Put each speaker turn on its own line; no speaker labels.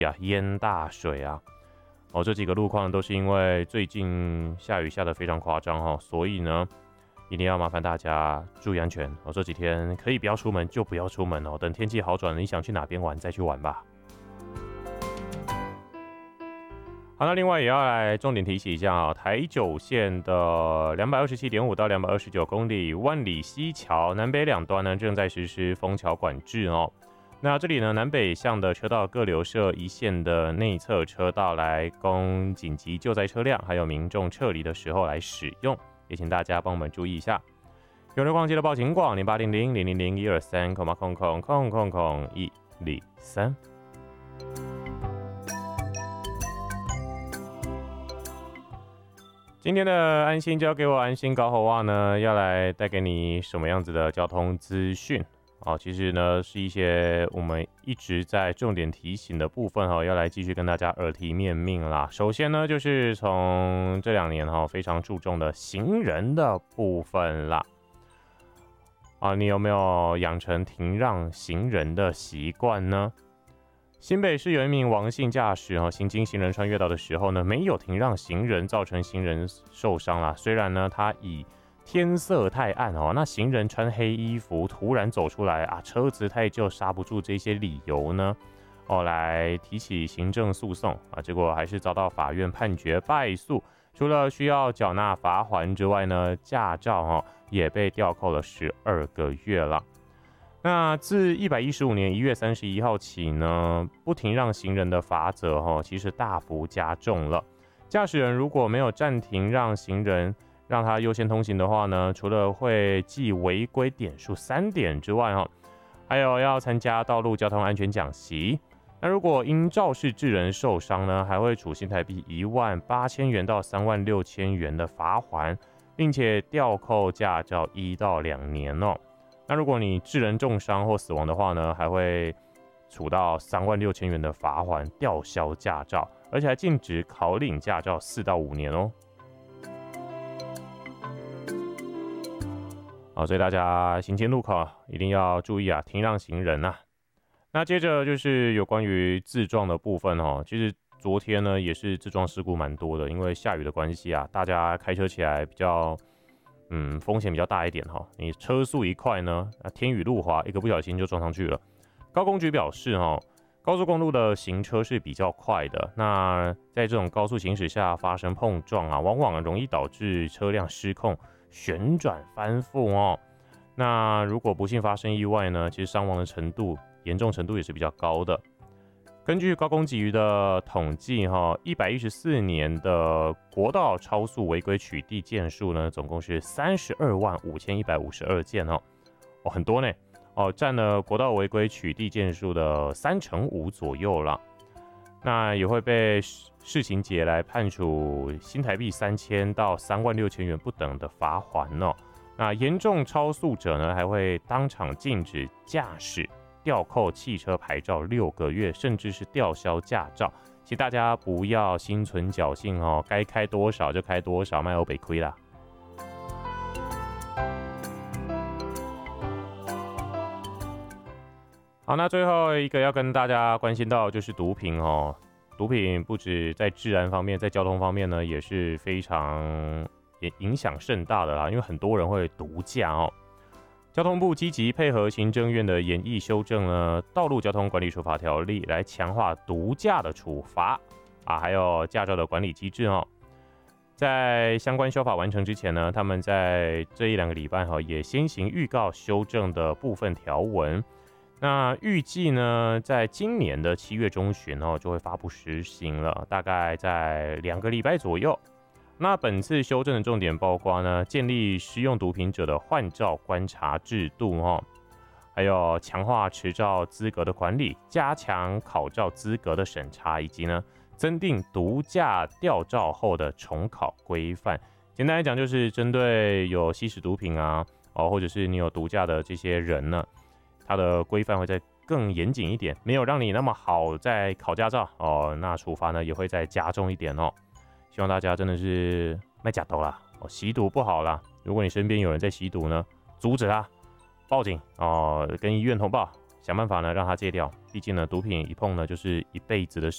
淹大水啊。这几个路况都是因为最近下雨下得非常夸张所以呢，一定要麻烦大家注意安全这几天可以不要出门就不要出门等天气好转了，你想去哪边玩再去玩吧。好，那另外也要来重点提醒一下台九线的227.5到229公里万里溪桥南北两端呢正在实施封桥管制那这里呢，南北向的车道各留设一线的内侧车道来供紧急救灾车辆还有民众撤离的时候来使用，也请大家帮我们注意一下。有人忘记了报警广0800-000-123,000,123。今天的安心交给我安心搞好话呢，要来带给你什么样子的交通资讯其实呢是一些我们一直在重点提醒的部分要来继续跟大家耳提面命啦。首先呢就是从这2年非常注重的行人的部分啦你有没有养成停让行人的习惯呢？新北市有一名王姓驾驶行经行人穿越道的时候呢，没有停让行人，造成行人受伤啦。虽然呢他以天色太暗那行人穿黑衣服突然走出来车子太旧刹不住这些理由呢来提起行政诉讼结果还是遭到法院判决败诉。除了需要缴纳罚锾之外呢，驾照也被吊扣了12个月了。那自115年1月31号起呢，不停让行人的罚则其实大幅加重了。驾驶人如果没有暂停让行人让他优先通行的话呢，除了会记违规点数3点之外还有要参加道路交通安全讲习。那如果因肇事致人受伤呢，还会处新台币18000元到36000元的罚锾，并且吊扣驾照1到2年那如果你致人重伤或死亡的话呢，还会处到36000元的罚锾，吊销驾照，而且还禁止考领驾照4到5年所以大家行经路口一定要注意停让行人那接着就是有关于自撞的部分其实昨天呢也是自撞事故蛮多的，因为下雨的关系大家开车起来比较风险比较大一点你车速一快呢天雨路滑，一个不小心就撞上去了。高公局表示高速公路的行车是比较快的，那在这种高速行驶下发生碰撞往往容易导致车辆失控旋转翻覆那如果不幸发生意外呢，其实伤亡的程度严重程度也是比较高的。根据高公局的统计114年的国道超速违规取缔件数呢，总共是325152件很多呢占了国道违规取缔件数的5%左右了。那也会被市情节来判处新台币3000到36000元不等的罚锾那严重超速者呢，还会当场禁止驾驶，吊扣汽车牌照6个月，甚至是吊销驾照。请大家不要心存侥幸该开多少就开多少，卖欧北亏啦。好，那最后一个要跟大家关心到就是毒品毒品不止在治安方面，在交通方面呢，也是非常影响甚大的啦，因为很多人会毒驾交通部积极配合行政院的研议修正呢《道路交通管理处罚条例》，来强化毒驾的处罚还有驾照的管理机制在相关修法完成之前呢，他们在这1-2个礼拜也先行预告修正的部分条文。那预计呢，在今年的7月中旬就会发布实行了，大概在2个礼拜左右。那本次修正的重点包括呢，建立施用毒品者的换照观察制度还有强化持照资格的管理，加强考照资格的审查，以及呢增订毒驾吊照后的重考规范。简单来讲，就是针对有吸食毒品或者是你有毒驾的这些人呢，它的规范会再更严谨一点，没有让你那么好在考驾照那处罚呢也会再加重一点希望大家真的是卖假头啦吸毒不好啦，如果你身边有人在吸毒呢，阻止他，报警跟医院通报，想办法呢让他戒掉。毕竟呢，毒品一碰呢就是一辈子的事。